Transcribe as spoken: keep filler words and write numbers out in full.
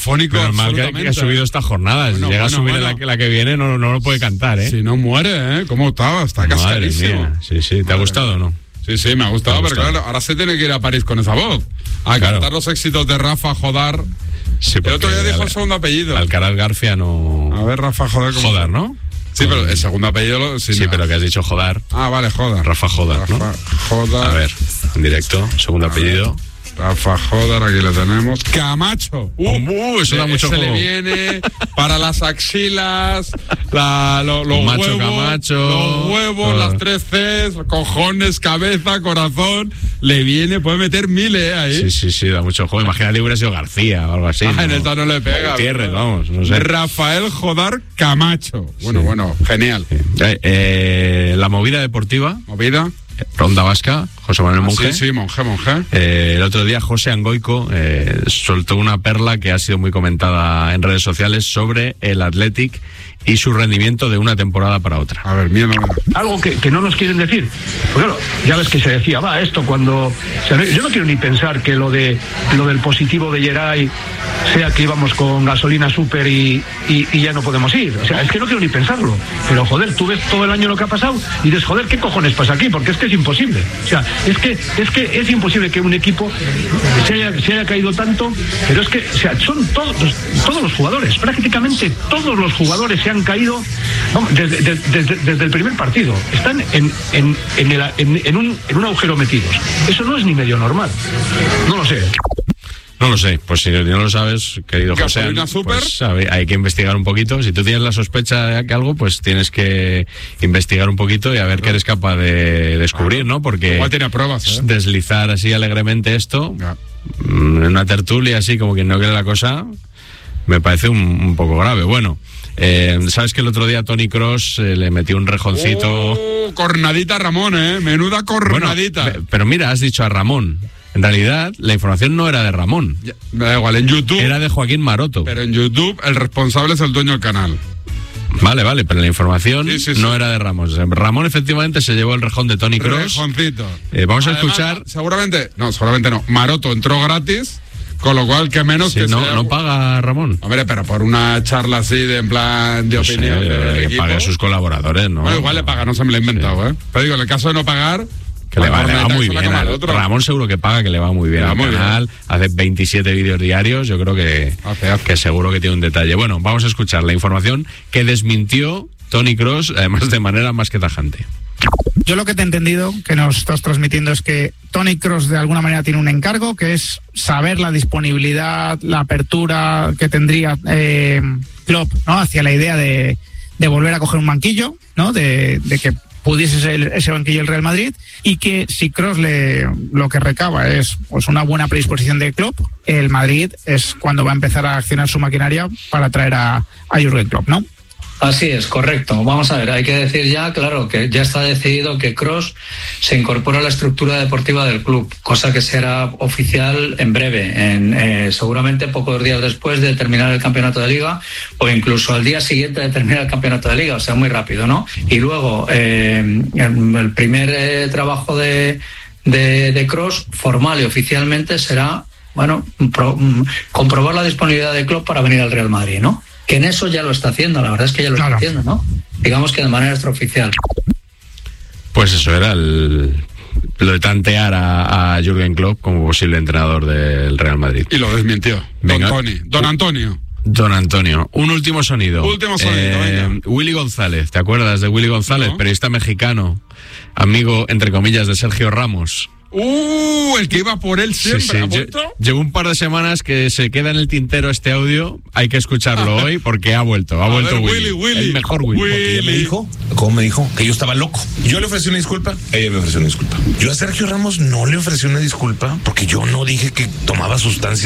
afónico. Pero mal que, que ha subido esta jornada. Bueno, si llega bueno, a subir bueno. la, la que viene, no, no lo puede cantar, ¿eh? Si no muere, ¿eh? ¿Cómo estaba? Está cascarísimo. Sí, sí. ¿Te Madre ha gustado o no? Sí, sí, me ha gustado, ha pero gustado. claro, ahora se tiene que ir a París con esa voz. A claro. cantar los éxitos de Rafa Jodar. Sí, el otro día dijo el segundo apellido. Alcaraz García no... A ver, Rafa Jodar. ¿cómo Jodar, se... ¿no? Sí, pero el segundo apellido... Lo... Sí, sí, pero que has dicho Jodar. Ah, vale, Jodar. Rafa Jodar, Rafa ¿no? Jodar. A ver, en directo, segundo a apellido. Ver. Rafa Jodar, aquí lo tenemos. Camacho. Uh, uh eso da mucho se juego. le viene para las axilas, la, lo, los Macho huevos, Camacho, los huevos, uh. las tres Cs, cojones, cabeza, corazón. Le viene, puede meter miles eh, ahí. Sí, sí, sí, da mucho juego. Imagínate que hubiera sido García o algo así. Ah, ¿no? en esta no le pega. Gutiérrez, vamos, no sé. Rafael Jodar Camacho. Bueno, sí. bueno, genial. Sí. Eh, eh, la movida deportiva. Movida. Ronda Vasca, José Manuel ah, Monge. Sí, sí, Monge, Monge. Eh, el otro día José Angoico eh, soltó una perla que ha sido muy comentada en redes sociales sobre el Athletic y su rendimiento de una temporada para otra. A ver, mira. Algo que, que no nos quieren decir. Pues claro, ya ves que se decía, va, esto cuando... O sea, yo no quiero ni pensar que lo de lo del positivo de Geray sea que íbamos con gasolina súper y, y, y ya no podemos ir. O sea, es que no quiero ni pensarlo. Pero, joder, tú ves todo el año lo que ha pasado y dices, joder, ¿qué cojones pasa aquí? Porque es que es imposible. O sea, es que es, que es imposible que un equipo se haya, se haya caído tanto, pero es que, o sea, son todos, todos los jugadores, prácticamente todos los jugadores se han caído no, desde, desde, desde, desde el primer partido. Están en, en, en, el, en, en, un, en un agujero metidos. Eso no es ni medio normal. No lo sé. No lo sé, pues si no lo sabes, querido José, pues hay que investigar un poquito. Si tú tienes la sospecha de que algo, pues tienes que investigar un poquito y a ver qué eres capaz de descubrir, ¿no? Porque igual tiene pruebas, ¿eh? Deslizar así alegremente esto, ya. en una tertulia así como quien no quiere la cosa, me parece un, un poco grave. Bueno, eh, sabes que el otro día Toni Kroos eh, le metió un rejoncito. Oh, cornadita a Ramón, ¿eh? Menuda cornadita. Bueno, pero mira, has dicho a Ramón. En realidad, la información no era de Ramón. Ya, me da igual, en YouTube... Era de Joaquín Maroto. Pero en YouTube el responsable es el dueño del canal. Vale, vale, pero la información sí, sí, sí. no era de Ramón. Ramón efectivamente se llevó el rejón de Toni Kroos. Rejoncito. Eh, vamos Además, a escuchar... Seguramente, no, seguramente no. Maroto entró gratis, con lo cual que menos sí, que no, sea... no paga Ramón. Hombre, pero por una charla así de en plan de no opinión... sé, del que equipo, pague a sus colaboradores, ¿no? Bueno, igual le paga, no se me lo he inventado, sí. ¿eh? Pero digo, en el caso de no pagar... Que le va, le va muy bien. Al, Ramón seguro que paga, que le va muy bien al canal. Bien. Hace veintisiete vídeos diarios. Yo creo que, hace, hace. que seguro que tiene un detalle. Bueno, vamos a escuchar la información que desmintió Toni Kroos, además de manera más que tajante. Yo lo que te he entendido que nos estás transmitiendo es que Toni Kroos de alguna manera tiene un encargo, que es saber la disponibilidad, la apertura que tendría eh, Klopp, ¿no? Hacia la idea de, de volver a coger un banquillo, ¿no? De, de que pudiese ser ese banquillo el Real Madrid, y que si Kroos le lo que recaba es pues una buena predisposición de Klopp, el Madrid es cuando va a empezar a accionar su maquinaria para traer a, a Jürgen Klopp, ¿no? Así es, correcto. Vamos a ver, hay que decir ya, claro, que ya está decidido que Kroos se incorpora a la estructura deportiva del club, cosa que será oficial en breve, en, eh, seguramente pocos días después de terminar el campeonato de Liga, o incluso al día siguiente de terminar el campeonato de Liga, o sea, muy rápido, ¿no? Y luego, eh, el primer eh, trabajo de, de, de Kroos, formal y oficialmente, será, bueno, pro, comprobar la disponibilidad de Klopp para venir al Real Madrid, ¿no? Que en eso ya lo está haciendo, la verdad es que ya lo claro. está haciendo, ¿no? Digamos que de manera extraoficial. Pues eso era el, lo de tantear a, a Jürgen Klopp como posible entrenador del Real Madrid. Y lo desmintió. Venga. Don Tony, Don Antonio. Don Antonio. Un último sonido. Último sonido, eh, venga. Willy González, ¿te acuerdas de Willy González? No. Periodista mexicano, amigo, entre comillas, de Sergio Ramos. Uh, el que iba por él siempre. Sí, sí. ¿Ha vuelto? Llevo un par de semanas que se queda en el tintero este audio. Hay que escucharlo hoy porque ha vuelto. Ha A vuelto ver, Willy. Willy, Willy. El mejor Willy. Willy. Porque ella me dijo, ¿cómo me dijo? Que yo estaba loco. Yo le ofrecí una disculpa, ella me ofreció una disculpa. Yo a Sergio Ramos no le ofrecí una disculpa porque yo no dije que tomaba sustancias.